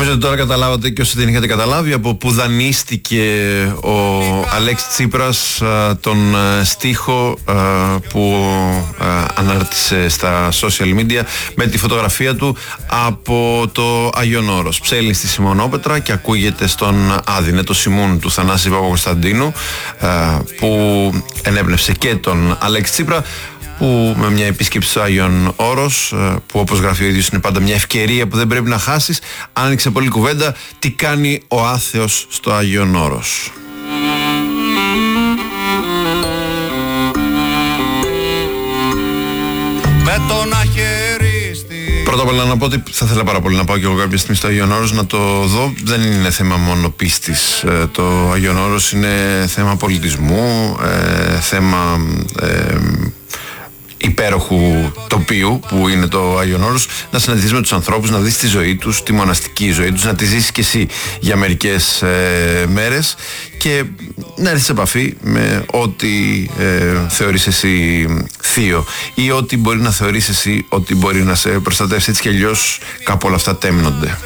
Νομίζω ότι τώρα καταλάβατε, και όσοι δεν είχατε καταλάβει, από που δανείστηκε ο Αλέξης Τσίπρας τον στίχο που ανάρτησε στα social media με τη φωτογραφία του από το Άγιον Όρος. Ψέλνει στη Σιμονόπετρα και ακούγεται στον Άδη. Το Σιμούν του Θανάση Παπακοσταντίνου, που ενέπνευσε και τον Αλέξη Τσίπρα, που με μια επίσκεψη στο Άγιον Όρος, που όπως γράφει ο ίδιος είναι πάντα μια ευκαιρία που δεν πρέπει να χάσεις, άνοιξε πολύ κουβέντα τι κάνει ο άθεος στο Άγιον Όρος. Με τον αχερίστη. Πρώτα απ' όλα να πω ότι θα ήθελα πάρα πολύ να πάω και εγώ κάποια στιγμή στο Άγιον Όρος να το δω. Δεν είναι θέμα μόνο πίστης. Το Άγιον Όρος είναι θέμα πολιτισμού, θέμα υπέροχου τοπίου που είναι το Άγιον Όρος, να συναντηθείς με τους ανθρώπους, να δεις τη ζωή τους, τη μοναστική ζωή τους, να τη ζήσεις και εσύ για μερικές μέρες και να έρθεις σε επαφή με ό,τι θεωρείς εσύ θείο ή ό,τι μπορεί να θεωρείς εσύ ότι μπορεί να σε προστατεύσει. Έτσι κι αλλιώς κάπου όλα αυτά τέμνονται.